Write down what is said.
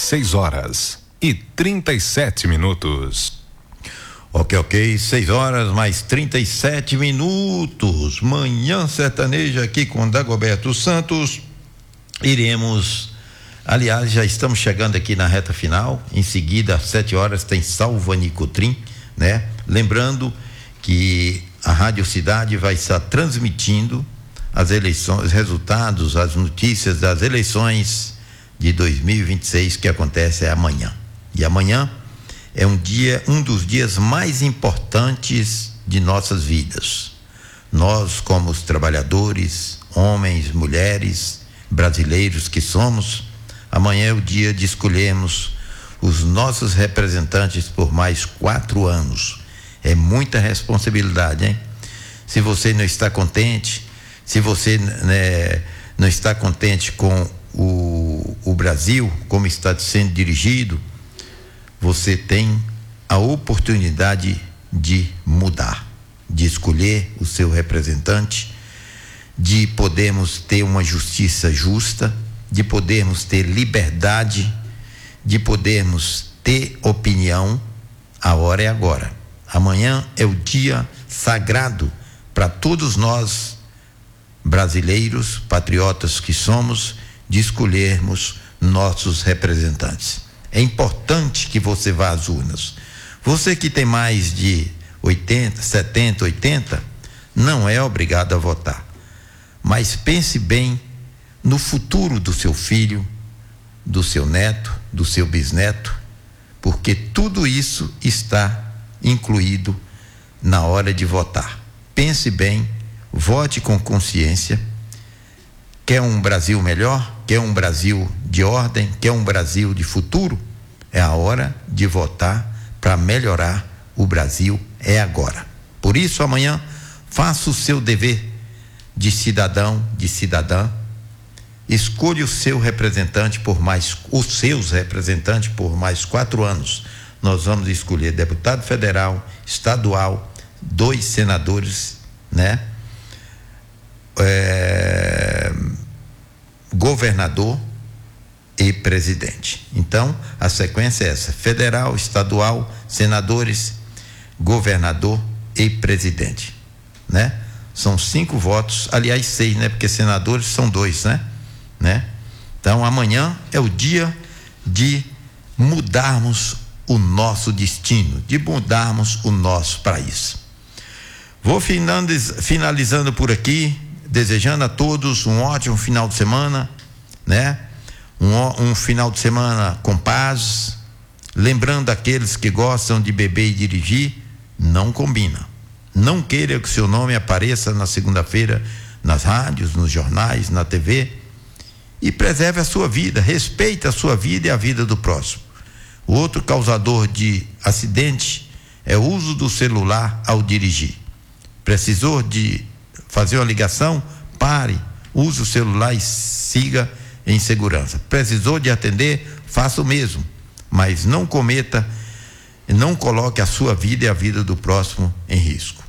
6h37. Ok, 6 horas mais 37 minutos. Manhã sertaneja aqui com Dagoberto Santos. Aliás, já estamos chegando aqui na reta final. Em seguida, às 7 horas, tem Salva Nicotrim, né? Lembrando que a Rádio Cidade vai estar transmitindo as eleições, os resultados, as notícias das eleições de 2026 que acontece amanhã. E amanhã é um dos dias mais importantes de nossas vidas. Nós, como os trabalhadores, homens, mulheres, brasileiros que somos, amanhã é o dia de escolhermos os nossos representantes por mais 4 anos. É muita responsabilidade, hein? Se você não está contente, se você, né, não está contente com o Brasil, como está sendo dirigido, você tem a oportunidade de mudar, de escolher o seu representante, de podermos ter uma justiça justa, de podermos ter liberdade, de podermos ter opinião. A hora é agora. Amanhã é o dia sagrado para todos nós brasileiros, patriotas que somos, de escolhermos nossos representantes. É importante que você vá às urnas. Você que tem mais de 80, 70, 80, não é obrigado a votar. Mas pense bem no futuro do seu filho, do seu neto, do seu bisneto, porque tudo isso está incluído na hora de votar. Pense bem, vote com consciência. Quer um Brasil melhor? Quer um Brasil de ordem? Quer um Brasil de futuro? É a hora de votar para melhorar o Brasil, é agora. Por isso, amanhã, faça o seu dever de cidadão, de cidadã. Escolha o seu representante os seus representantes por mais 4 anos. Nós vamos escolher deputado federal, estadual, 2 senadores, né? Governador e presidente. Então, a sequência é essa: federal, estadual, senadores, governador e presidente, né? São 5 votos, aliás 6, né? Porque senadores são 2, né? Então, amanhã é o dia de mudarmos o nosso destino, de mudarmos o nosso país. Vou finalizando por aqui, desejando a todos um ótimo final de semana, né? Um final de semana com paz. Lembrando aqueles que gostam de beber e dirigir, não combina. Não queira que seu nome apareça na segunda-feira nas rádios, nos jornais, na TV. E preserve a sua vida, respeite a sua vida e a vida do próximo. O outro causador de acidente é o uso do celular ao dirigir. Precisou de fazer uma ligação? Pare, use o celular e siga em segurança. Precisou de atender? Faça o mesmo, mas não coloque a sua vida e a vida do próximo em risco.